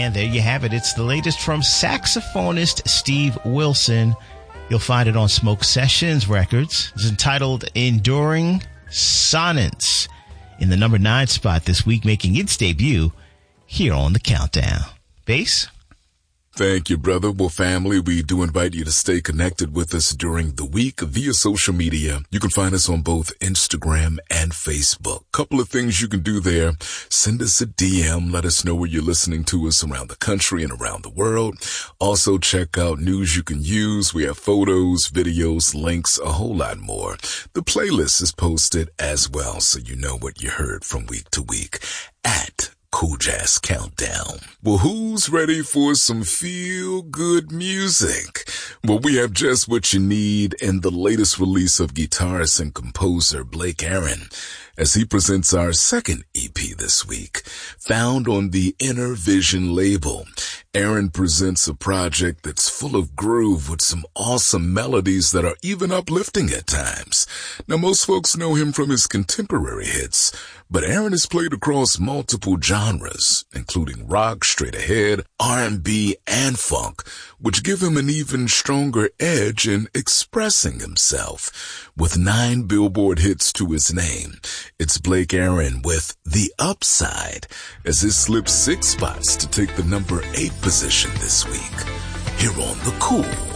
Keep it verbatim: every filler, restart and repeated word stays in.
And there you have it. It's the latest from saxophonist Steve Wilson. You'll find it on Smoke Sessions Records. It's entitled Enduring Sonnets, in the number nine spot this week, making its debut here on the Countdown. Bass? Thank you, brother. Well, family, we do invite you to stay connected with us during the week via social media. You can find us on both Instagram and Facebook. Couple of things you can do there. Send us a D M. Let us know where you're listening to us around the country and around the world. Also, check out news you can use. We have photos, videos, links, a whole lot more. The playlist is posted as well, so you know what you heard from week to week at Cool Jazz Countdown. Well, who's ready for some feel-good music? Well, we have just what you need in the latest release of guitarist and composer Blake Aaron, as he presents our second E P this week, found on the Inner Vision label. Aaron presents a project that's full of groove with some awesome melodies that are even uplifting at times. Now, most folks know him from his contemporary hits, but Aaron has played across multiple genres, including rock, straight ahead, R and B, and funk, which give him an even stronger edge in expressing himself. With nine Billboard hits to his name, it's Blake Aaron with The Upside, as it slips six spots to take the number eight position this week, here on The Cool